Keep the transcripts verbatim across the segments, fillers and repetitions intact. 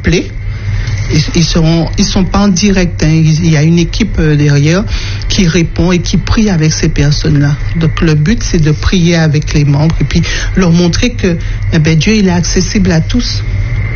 appeler. Ils sont, ils sont pas en direct. Hein. Il y a une équipe derrière qui répond et qui prie avec ces personnes-là. Donc le but, c'est de prier avec les membres et puis leur montrer que eh ben, Dieu, il est accessible à tous.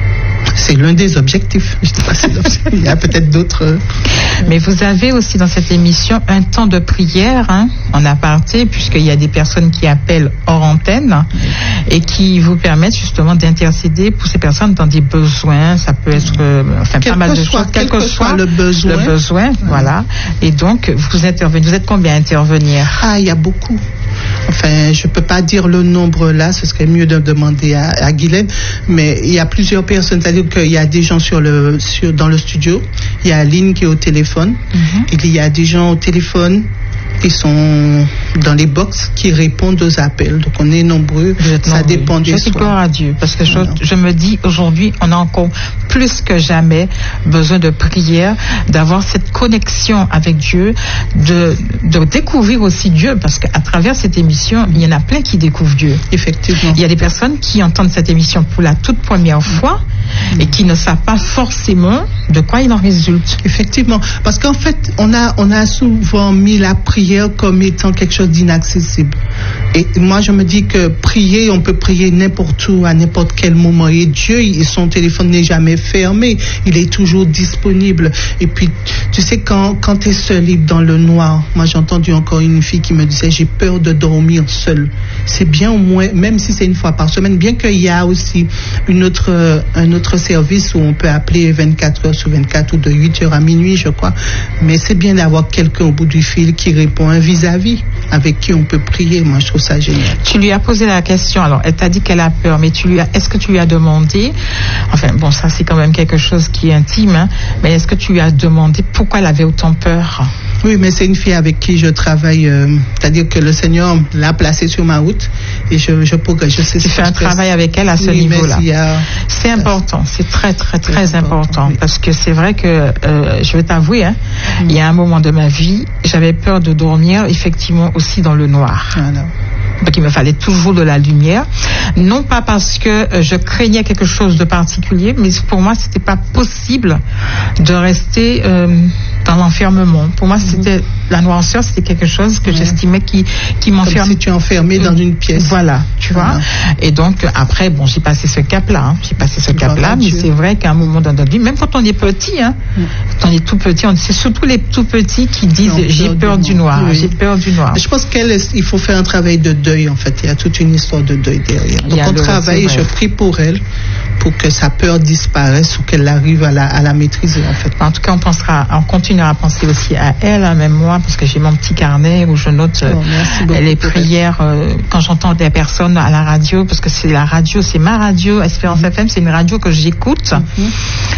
C'est l'un des objectifs. Je sais pas si il y a peut-être d'autres. Mais vous avez aussi dans cette émission un temps de prière, hein, en aparté, puisqu'il y a des personnes qui appellent hors antenne et qui vous permettent justement d'intercéder pour ces personnes dans des besoins. Ça peut être euh, enfin quel pas mal de soit, choses, quel que soit, soit le besoin. Le besoin, mmh. Voilà. Et donc vous intervenez. Vous êtes combien à intervenir? Ah, il y a beaucoup. Enfin, je peux pas dire le nombre là, ce serait mieux de demander à, à Guylaine, mais il y a plusieurs personnes, c'est-à-dire qu'il y a des gens sur le, sur, dans le studio, il y a Aline qui est au téléphone, mm-hmm. Il y a des gens au téléphone qui sont dans les box qui répondent aux appels. Donc on est nombreux, ça nombreux. Dépend des soirs. Je suis gloire à Dieu, parce que je, je me dis aujourd'hui, on a encore plus que jamais besoin de prière, d'avoir cette connexion avec Dieu, de, de découvrir aussi Dieu, parce qu'à travers cette émission, il y en a plein qui découvrent Dieu. Effectivement. Il y a des personnes qui entendent cette émission pour la toute première fois mmh. et qui ne savent pas forcément de quoi il en résulte. Effectivement, parce qu'en fait, on a, on a souvent mis la prière comme étant quelque chose d'inaccessible. Et moi, je me dis que prier, on peut prier n'importe où, à n'importe quel moment. Et Dieu, son téléphone n'est jamais fermé. Il est toujours disponible. Et puis, tu sais, quand, quand tu es seul et dans le noir, moi, j'ai entendu encore une fille qui me disait, j'ai peur de dormir seule. C'est bien au moins, même si c'est une fois par semaine, bien qu'il y a aussi une autre, un autre service où on peut appeler vingt-quatre heures sur vingt-quatre ou de huit heures à minuit, je crois. Mais c'est bien d'avoir quelqu'un au bout du fil qui répond un vis-à-vis avec qui on peut prier. Moi, je trouve ça génial. Tu lui as posé la question, alors elle t'a dit qu'elle a peur, mais tu lui as, est-ce que tu lui as demandé, enfin bon, ça c'est quand même quelque chose qui est intime, hein, mais est-ce que tu lui as demandé pourquoi elle avait autant peur? Oui, mais c'est une fille avec qui je travaille, euh, c'est-à-dire que le Seigneur l'a placée sur ma route et je, je progresse. Je sais tu fais un travail avec elle à ce oui, niveau-là. A... C'est important, c'est très très très, très important, important oui. Parce que c'est vrai que, euh, je vais t'avouer, hein, mmh. il y a un moment de ma vie, j'avais peur de dormir effectivement aussi dans le noir. Voilà. Donc il me fallait toujours de la lumière, non pas parce que euh, je craignais quelque chose de particulier, mais pour moi c'était pas possible de rester euh, dans l'enfermement. Pour moi c'était la noirceur, c'était quelque chose que ouais. j'estimais qui qui m'enfermait. Comme si tu es enfermé dans une pièce. Voilà, tu vois. Voilà. Et donc après bon, j'ai passé ce cap-là, hein. j'ai passé ce cap-là, mais c'est vrai qu'à un moment dans notre vie, même quand on est petit, hein, mm. quand on est tout petit, on, c'est surtout les tout petits qui disent non, j'ai peur du noir, oui. j'ai peur du noir. Je pense qu'il faut faire un travail de deuil en fait. Il y a toute une histoire de deuil derrière. Donc on travaille et je prie pour elle pour que sa peur disparaisse ou qu'elle arrive à la, à la maîtriser en fait. En tout cas, on pensera, on continuera à penser aussi à elle, hein, même moi, parce que j'ai mon petit carnet où je note oh, les prières euh, quand j'entends des personnes à la radio, parce que c'est la radio, c'est ma radio, Espérance mm-hmm. F M, c'est une radio que j'écoute. Mm-hmm.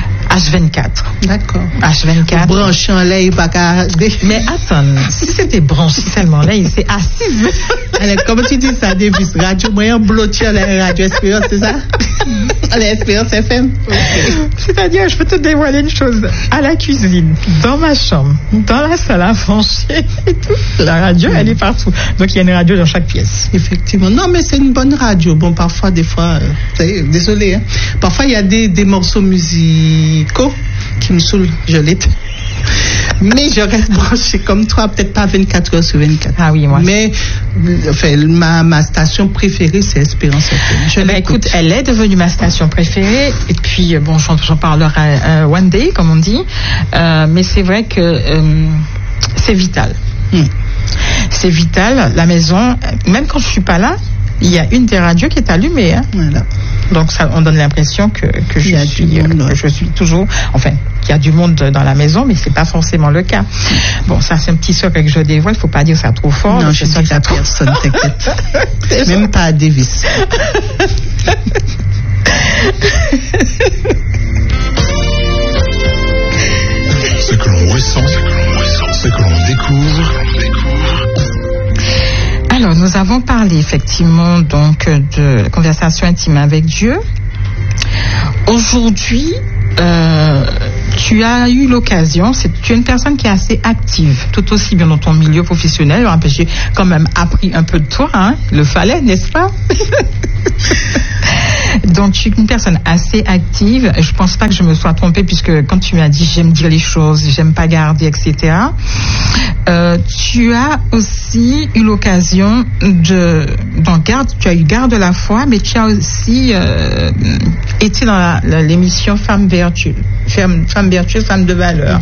H vingt-quatre. D'accord. H vingt-quatre. Branché en l'air, pas qu'à... Mais attends, si c'était branché seulement là, il s'est assis. Alors, comment tu dis ça, Davis? Radio moyen blotti à la radio Espérance, c'est ça? À l'Espérance F M. Okay. C'est-à-dire, je peux te dévoiler une chose. À la cuisine, dans ma chambre, dans la salle à manger et tout, la radio, mmh. elle est partout. Donc, il y a une radio dans chaque pièce. Effectivement. Non, mais c'est une bonne radio. Bon, parfois, des fois, euh, désolé, hein. Parfois, il y a des, des morceaux musicaux qui me saoulent. Je l'étais. Mais je reste branché comme toi, peut-être pas vingt-quatre heures sur vingt-quatre. Ah oui, moi. Mais enfin, ma, ma station préférée, c'est Espérance F M. Je bah, écoute, elle est devenue ma station préférée. Et puis, bon, j'en, j'en parlerai euh, one day, comme on dit. Euh, mais c'est vrai que euh, c'est vital. Hmm. C'est vital. La maison, même quand je suis pas là, il y a une des radios qui est allumée. Hein. Voilà. Donc ça, on donne l'impression que, que, je, suis, euh, que je suis toujours... Enfin, qu'il y a du monde dans la maison, mais c'est pas forcément le cas. Bon, ça c'est un petit secret que je dévoile, il faut pas dire ça trop fort. Non, je sais que ça personne, t'inquiète. Même pas à Davis. Ce que l'on ressent, ce que l'on découvre... Alors, nous avons parlé effectivement donc de conversation intime avec Dieu. Aujourd'hui, euh, tu as eu l'occasion, c'est, tu es une personne qui est assez active, tout aussi bien dans ton milieu professionnel. J'ai quand même appris un peu de toi, hein, il le fallait, n'est-ce pas? Donc, tu es une personne assez active. Je pense pas que je me sois trompée, puisque quand tu m'as dit j'aime dire les choses, j'aime pas garder, et cetera. Euh, tu as aussi eu l'occasion de, dans garde, tu as eu garde de la foi, mais tu as aussi euh, été dans la, la, l'émission Femmes vertueuses, Femmes, Femmes vertueuses, Femmes de valeur.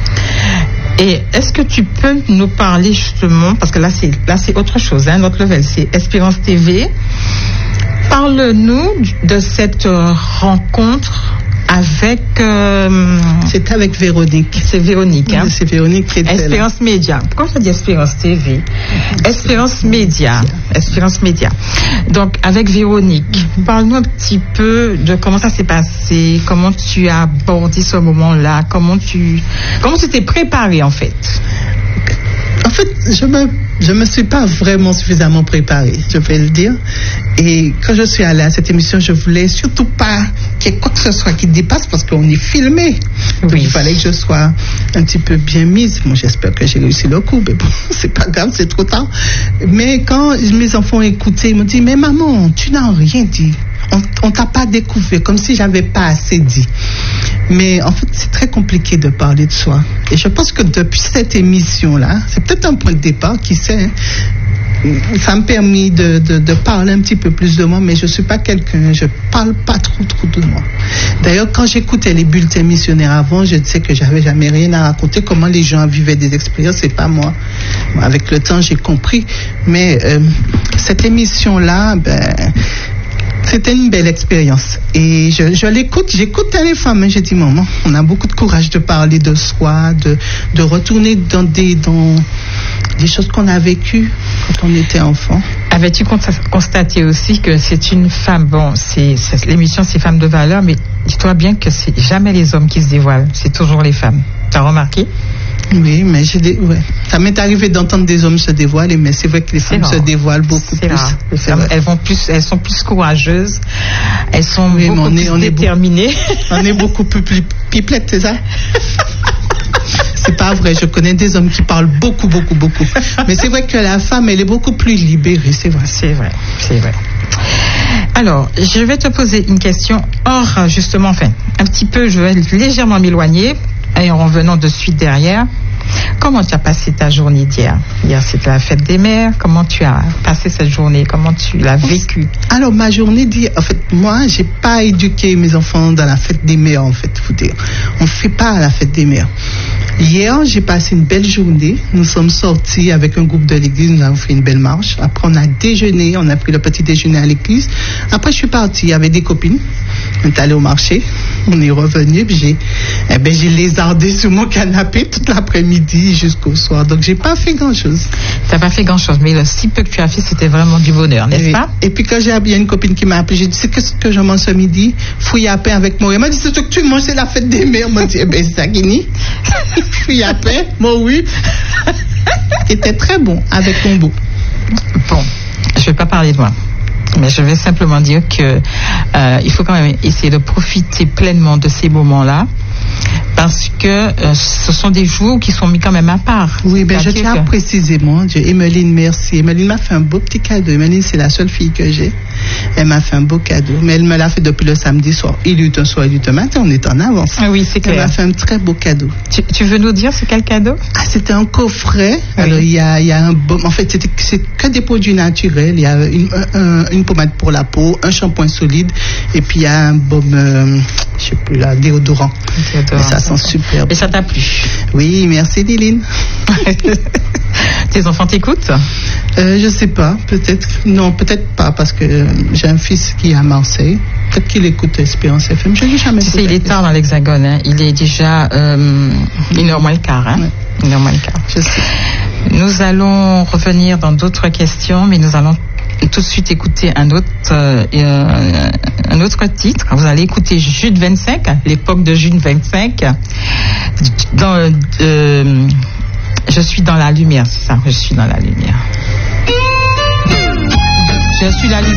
Et est-ce que tu peux nous parler justement, parce que là c'est là c'est autre chose, hein, notre level, c'est Espérance T V. Parle-nous de cette rencontre avec... Euh, c'est avec Véronique. C'est Véronique, hein? C'est Véronique qui était Espérance Média. Pourquoi je dis Espérance T V? Espérance Média. Espérance Média. Donc, avec Véronique, parle-nous un petit peu de comment ça s'est passé, comment tu as abordé ce moment-là, comment tu, comment tu t'es préparé, en fait. En fait, je me, je me suis pas vraiment suffisamment préparée, je vais le dire. Et quand je suis allée à cette émission, je voulais surtout pas qu'il y ait quoi que ce soit qui dépasse parce qu'on est filmé. Donc, oui. Il fallait que je sois un petit peu bien mise. Moi, j'espère que j'ai réussi le coup, mais bon, c'est pas grave, c'est trop tard. Mais quand mes enfants ont écouté, ils m'ont dit, mais maman, tu n'as rien dit. On, on t'a pas découvert, comme si j'avais pas assez dit. Mais en fait, c'est très compliqué de parler de soi. Et je pense que depuis cette émission-là, c'est peut-être un point de départ, qui sait, hein, ça m'a permis de, de, de parler un petit peu plus de moi, mais je suis pas quelqu'un, je parle pas trop trop de moi. D'ailleurs, quand j'écoutais les bulletins missionnaires avant, je disais que j'avais jamais rien à raconter, comment les gens vivaient des expériences, c'est pas moi. Avec le temps, j'ai compris. Mais euh, cette émission-là, ben... c'était une belle expérience. Et je, je l'écoute, j'écoute les femmes, et j'ai dit, maman, on a beaucoup de courage de parler de soi, de, de retourner dans des, dans des choses qu'on a vécues quand on était enfant. Avais-tu constaté aussi que c'est une femme, bon, c'est, c'est l'émission c'est Femmes de valeur, mais dis-toi bien que c'est jamais les hommes qui se dévoilent, c'est toujours les femmes. T'as remarqué? Oui, mais j'ai des, ouais. Ça m'est arrivé d'entendre des hommes se dévoiler, mais c'est vrai que les femmes se dévoilent beaucoup c'est plus. Rare. Les femmes, elles vont plus, elles sont plus courageuses, elles sont oui, beaucoup on plus est, on déterminées. Est beau, on est beaucoup plus, plus pipelettes, c'est ça? C'est pas vrai, je connais des hommes qui parlent beaucoup, beaucoup, beaucoup. Mais c'est vrai que la femme, elle est beaucoup plus libérée, c'est vrai. C'est vrai, c'est vrai. Alors, je vais te poser une question hors, justement, enfin, un petit peu, je vais légèrement m'éloigner, et en revenant de suite derrière. Comment tu as passé ta journée d'hier? Hier, c'était la fête des mères. Comment tu as passé cette journée? Comment tu l'as vécue? Alors, ma journée d'hier, en fait, moi, j'ai pas éduqué mes enfants dans la fête des mères, en fait, faut dire. On fait pas la fête des mères. Hier, j'ai passé une belle journée. Nous sommes sortis avec un groupe de l'église. Nous avons fait une belle marche. Après, on a déjeuné. On a pris le petit déjeuner à l'église. Après, je suis partie. Il y avait des copines. On est allé au marché. On est revenu. Puis j'ai, eh ben, j'ai lézardé sur mon canapé toute l'après-midi jusqu'au soir. Donc, j'ai pas fait grand-chose. T'as pas fait grand-chose. Mais le si peu que tu as fait, c'était vraiment du bonheur, n'est-ce oui. pas? Et puis, quand j'ai appelé une copine qui m'a appelé, j'ai dit, c'est qu'est-ce que je mange ce midi? Fouille à pain avec moi. Elle m'a dit, c'est ce que tu manges, c'est la fête des mères. Elle m'a dit, eh ben, c'est ça, Guinée. Fouille à pain, moi, oui. C'était très bon avec mon beau. Bon, je vais pas parler de moi. Mais je vais simplement dire que euh, il faut quand même essayer de profiter pleinement de ces moments-là, parce que euh, ce sont des jours qui sont mis quand même à part. Oui, ben je tiens à préciser, mon Dieu, Emeline, merci. Emeline m'a fait un beau petit cadeau. Emeline, c'est la seule fille que j'ai. Elle m'a fait un beau cadeau, mais elle me l'a fait depuis le samedi soir. Il eut un soir, il eut un matin, on est en avance. Ah oui, c'est clair. Elle m'a fait un très beau cadeau. Tu, tu veux nous dire c'est quel cadeau? Ah, c'était un coffret. Oui. Alors, il y a, il y a un baume. En fait, c'était, c'est que des produits naturels. Il y a une, un, une pommade pour la peau, un shampoing solide, et puis il y a un baume, euh, je sais plus là, déodorant. déodorant. Mais ça sent super. Et ça t'a plu? Oui, merci Liline. Tes enfants t'écoutent? euh, Je sais pas, peut-être. Non, peut-être pas, parce que j'ai un fils qui est à Marseille. Peut-être qu'il écoute Espérance F M. Je n'ai jamais. Tu sais, il est tard dans l'Hexagone. Hein. Il est déjà euh, une heure moins le quart. Hein. Ouais. Une heure moins le quart. Je sais. Nous allons revenir dans d'autres questions, mais nous allons tout de suite écouter un autre, euh, un autre titre. Vous allez écouter Jude vingt-cinq, l'époque de Jude vingt-cinq. Dans, euh, je suis dans la lumière, c'est ça. Je suis dans la lumière. Je suis la lumière.